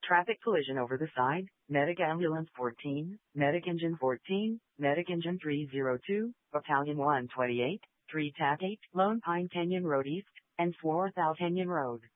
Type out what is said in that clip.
Traffic collision over the side, Medic Ambulance 14, Medic Engine 14, Medic Engine 302, Battalion 128, 3 TAC 8, Lone Pine Canyon Road East, and 4 South Canyon Road.